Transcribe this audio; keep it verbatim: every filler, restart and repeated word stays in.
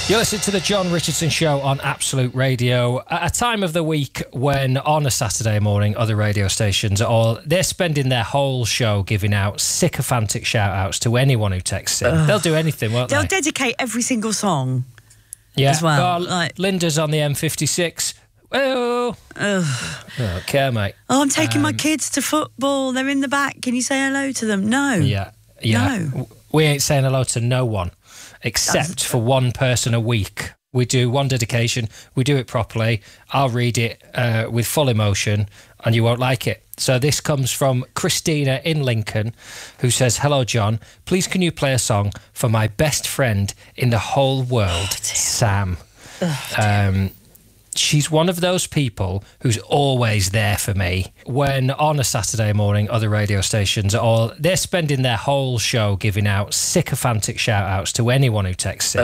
You're listening to the John Richardson Show on Absolute Radio at a time of the week when on a Saturday morning other radio stations are all, they're spending their whole show giving out sycophantic shout-outs to anyone who texts in. Ugh. They'll do anything, won't They'll they? They'll dedicate every single song yeah. as well. well like... Linda's on the M fifty-six. Oh, I don't care, mate. Oh, I'm taking um, my kids to football. They're in the back. Can you say hello to them? No. Yeah. Yeah. No. We ain't saying hello to no one. Except That's... for one person a week. We do one dedication, we do it properly, I'll read it uh, with full emotion, and you won't like it. So this comes from Christina in Lincoln, who says, "Hello, John. Please can you play a song for my best friend in the whole world, oh, Sam." Oh, um, she's one of those people who's always there for me when on a Saturday morning other radio stations are all, they're spending their whole show giving out sycophantic shout-outs to anyone who texts in.